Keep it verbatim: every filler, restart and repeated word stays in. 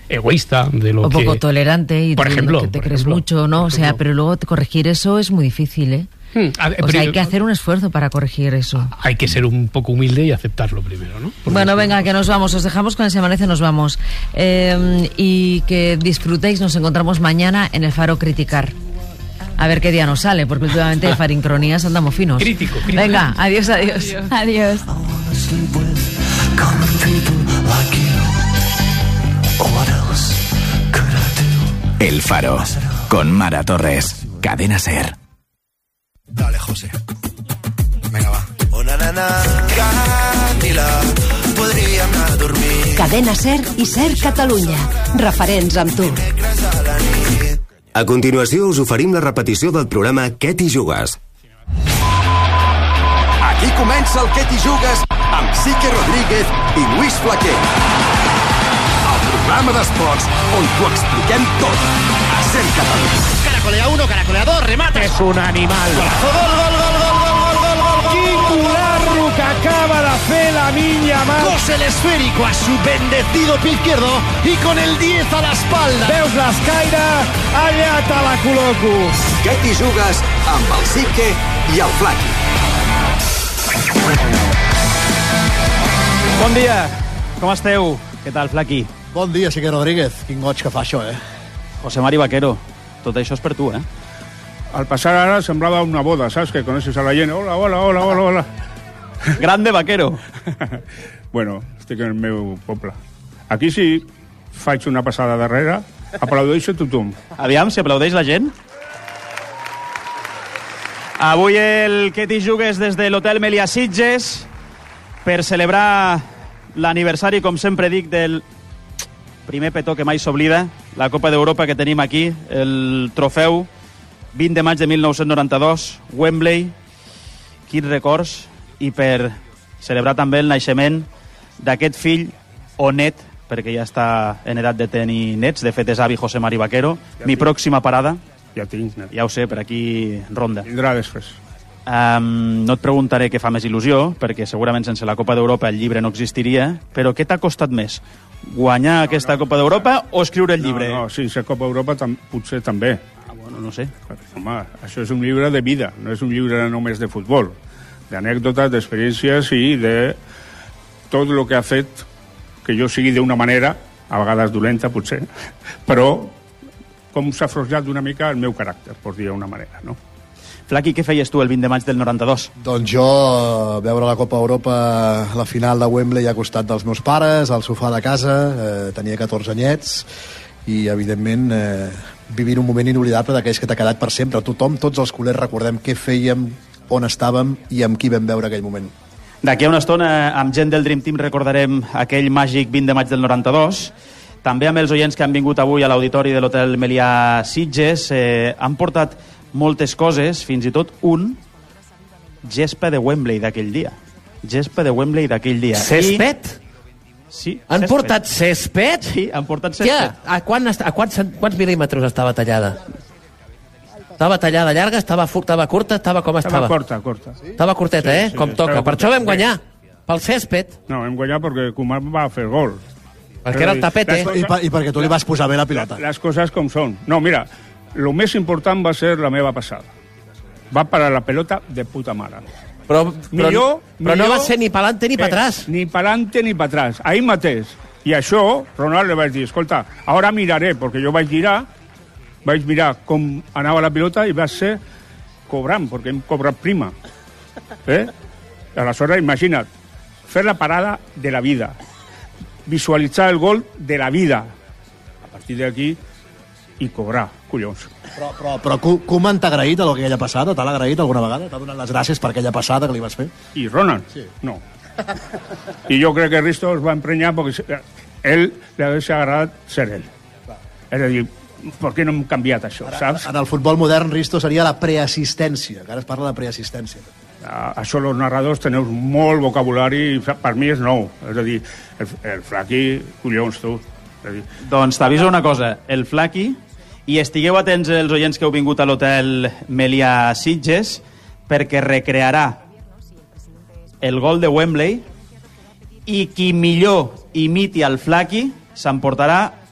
egoísta, de lo o que... O poco tolerante y por ejemplo, que te por crees ejemplo, mucho, ¿no? O sea, pero luego corregir eso es muy difícil, ¿eh? Hmm, a ver, o sea, pero, hay que hacer un esfuerzo para corregir eso. Hay que ser un poco humilde y aceptarlo primero, ¿no? Porque bueno, es venga, una que cosa. nos vamos. Os dejamos con el Se Amanece, nos vamos. Eh, y que disfrutéis. Nos encontramos mañana en el Faro Criticar. A ver qué día nos sale, porque últimamente de Farincronías andamos finos. Crítico, crítico. Venga, adiós, adiós. Adiós. El Faro, con Mara Torres, Cadena SER. Dale, José. Venga, va. Una nana tranquil·la, podríem anar a dormir. Cadena SER i SER Catalunya. Referents amb tu. A continuació us oferim la repetició del programa Què t'hi jugues? Aquí comença el Què t'hi jugues amb Sique Rodríguez i Luis Flaquer. El programa d'esports on t'ho expliquem tot. A SER Catalunya. Caracolea uno, caracolea dos, remata. Es un animal. Golazo, gol, gol, gol, gol, gol, gol, gol, gol, gol. Quin cularro que acaba de fer la Minya Mar. Cose el esférico a su bendecido pie izquierdo y con el diez a la espalda. Veus l'escaire? Allà te la col·loco. Què t'hi jugues amb el Sique i el Flaqui. Bon dia, com esteu? Què tal, Flaqui? Bon dia, Sique Rodríguez. Quin goig que fa això, eh? José Mari Vaquero, tot això és per tu, eh? Al pasar ara semblava una boda, saps? Que conoces a la gent. Hola, hola, hola, hola, hola. Grande Vaquero. Bueno, estic en el meu poble. Aquí sí faig una passada darrere, aplaudeixo a tothom. Aviam, si aplaudeix la gent. Avui el Què t'hi jugues des de l'Hotel Melià Sitges per celebrar l'aniversari, com sempre dic, del primer petó que mai s'oblida, la Copa d'Europa que tenim aquí, el trofeu vint de maig de mil nou-cents noranta-dos, Wembley, quins records, i per celebrar també el naixement d'aquest fill o net, perquè ja està en edat de tenir nets, de fet és avi José Mari Vaquero, ja mi tinc. Pròxima parada. Ja tinc, net. Ja ho sé, per aquí ronda. Vindrà després. Um, no et preguntaré què fa més il·lusió, perquè segurament sense la Copa d'Europa el llibre no existiria, però què t'ha costat més? Guanyar no, aquesta no, Copa d'Europa o escriure el llibre? No, no, sense Copa d'Europa tam potser també. Ah, bueno, no sé. Home, això és un llibre de vida, no és un llibre només de futbol, d'anècdotes, d'experiències i de tot el que ha fet que jo sigui d'una manera, a vegades dolenta potser, però com s'ha forjat una mica el meu caràcter, per dir d'una manera, no? Flaqui, què feies tu el vint de maig del noranta-dos? Doncs jo, veure la Copa Europa, la final de Wembley a costat dels meus pares, al sofà de casa, eh, tenia catorze anyets, i evidentment eh, vivint un moment inoblidable d'aquells que t'ha quedat per sempre. Tothom, tots els culers recordem què fèiem, on estàvem i amb qui vam veure aquell moment. D'aquí a una estona, amb gent del Dream Team, recordarem aquell màgic vint de maig del noranta-dos. També amb els oients que han vingut avui a l'auditori de l'Hotel Melià Sitges. Eh, han portat moltes coses, fins i tot un gespa de Wembley d'aquell dia. Gespa de Wembley d'aquell dia. Césped? I... Sí, han césped. portat césped? Sí, han portat césped. Ja, a, quan, a quants, quants mil·límetres estava tallada? Estava tallada llarga, estava, estava curta, estava com estava? Estava corta, corta. Estava corteta, sí, eh? Sí, com toca. Per això vam guanyar. Pel césped. No, vam guanyar perquè Koeman va fer gol. Perquè era el tapete. I, per, I perquè tu li vas posar bé la pilota. Les coses com són. No, mira, el més important va ser la meva passada. Va parar la pelota de puta mare. Però, però, millor, però millor, no va ser ni pa'lante ni pa atrás. Eh, ni pa'lante ni pa atrás. Ahí mateix. I això, Ronald li vaig dir, escolta, ara miraré, perquè jo vaig girar, vaig mirar com anava la pilota i va ser cobrant, perquè hem cobrat prima. Eh? Aleshores, imagina't, fer la parada de la vida, visualitzar el gol de la vida, a partir d'aquí, i cobrar, collons. Però, però, però Koeman t'ha agraït a aquella passada? T'ha agraït alguna vegada? T'ha donat les gràcies per aquella passada que li vas fer? I Ronald? Sí. No. I jo crec que Risto es va emprenyar perquè ell li hauria agradat ser ell. Clar. És a dir, per què no hem canviat això, Ara, saps? En el futbol modern, Risto seria la preassistència, que ara es parla de preassistència. A, això els narradors teniu molt vocabulari i per mi és nou. És a dir, el, el Flaqui, collons, tu. És a dir, doncs t'aviso una cosa, el Flaqui, i estigueu atents els oients que heu vingut a l'Hotel Melià Sitges, perquè recrearà el gol de Wembley i qui millor imiti el Flaqui s'emportarà